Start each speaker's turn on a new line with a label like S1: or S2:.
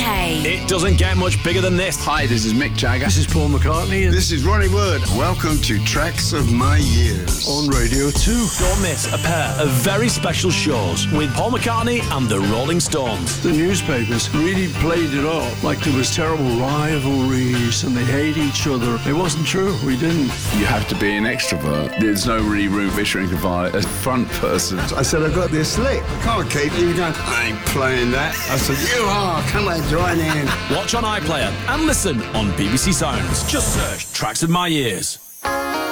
S1: It doesn't get much bigger than this.
S2: Hi, this is Mick Jagger.
S3: This is Paul McCartney.
S4: This is Ronnie Wood. Welcome to Tracks of My Years
S3: on Radio 2.
S1: Don't miss a pair of very special shows with Paul McCartney and the Rolling Stones.
S3: The newspapers really played it up like there was terrible rivalries and they hate each other. It wasn't true. We didn't.
S2: You have to be an extrovert. There's no really room for Shrinkify as a front person.
S4: I said, I've got this lick. I can't keep you going, I ain't playing that. I said, you are. Come on, join in.
S1: Watch on iPlayer and listen on BBC Sounds. Just search Tracks of My Years.